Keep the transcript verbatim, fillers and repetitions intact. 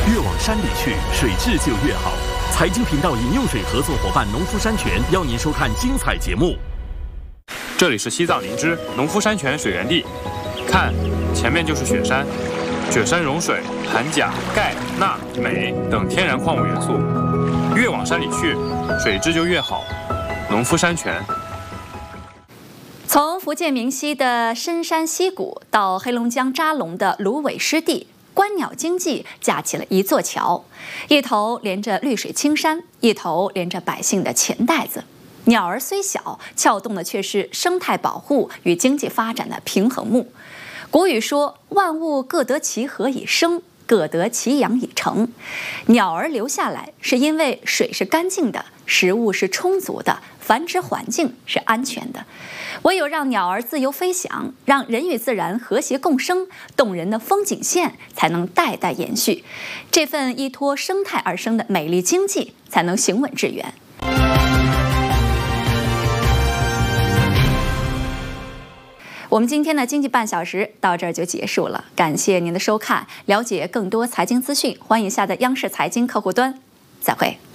越往山里去，水质就越好。财经频道饮用水合作伙伴农夫山泉邀您收看精彩节目。 这里是西藏林芝农夫山泉水源地，看，前面就是雪山。雪山融水含钾、钙、钠、镁等天然矿物元素，越往山里去，水质就越好。农夫山泉。 从福建明溪的深山溪谷到黑龙江扎龙的芦苇湿地，观鸟经济架起了一座桥，一头连着绿水青山，一头连着百姓的钱袋子。鸟儿虽小，撬动的却是生态保护与经济发展的平衡木。古语说：“万物各得其和以生，各得其养以成。”鸟儿留下来，是因为水是干净的，食物是充足的，繁殖环境是安全的。唯有让鸟儿自由飞翔，让人与自然和谐共生，动人的风景线才能代代延续。这份依托生态而生的美丽经济，才能行稳致远。我们今天的经济半小时到这儿就结束了，感谢您的收看。了解更多财经资讯，欢迎下载央视财经客户端。再会。